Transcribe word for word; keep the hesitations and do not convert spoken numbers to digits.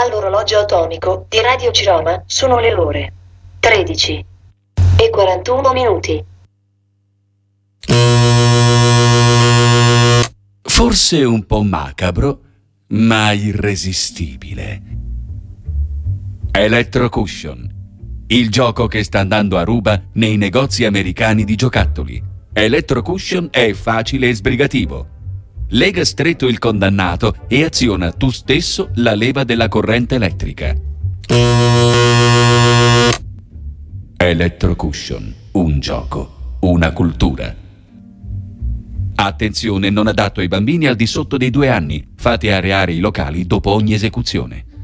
Dall'orologio atomico di Radio Ciroma sono le ore tredici e quarantuno minuti. Forse un po' macabro, ma irresistibile. Electrocushion, il gioco che sta andando a ruba nei negozi americani di giocattoli. Electrocushion è facile e sbrigativo. Lega stretto il condannato e aziona tu stesso la leva della corrente elettrica. Electrocushion, un gioco, una cultura. Attenzione, non adatto ai bambini al di sotto dei due anni. Fate areare i locali dopo ogni esecuzione.